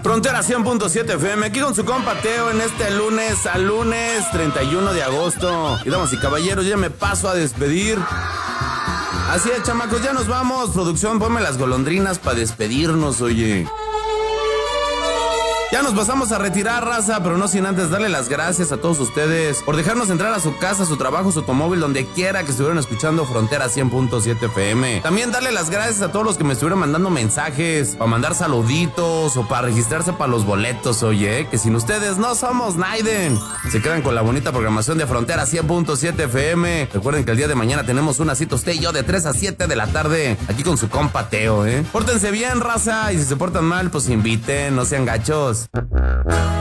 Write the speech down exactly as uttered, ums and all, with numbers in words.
Frontera cien punto siete F M, aquí con su compa Teo en este lunes a lunes treinta y uno de agosto. Y damas y caballeros, ya me paso a despedir. Así es, chamacos, ya nos vamos. Producción, ponme las golondrinas para despedirnos, oye. Ya nos pasamos a retirar, raza, pero no sin antes darle las gracias a todos ustedes por dejarnos entrar a su casa, su trabajo, su automóvil, donde quiera que estuvieran escuchando Frontera cien punto siete F M. También darle las gracias a todos los que me estuvieron mandando mensajes, para mandar saluditos o para registrarse para los boletos, oye, que sin ustedes no somos Naiden. Se quedan con la bonita programación de Frontera cien punto siete F M. Recuerden que el día de mañana tenemos una cita usted y yo de tres a siete de la tarde, aquí con su compa Teo, ¿eh? Pórtense bien, raza, y si se portan mal, pues inviten, no sean gachos.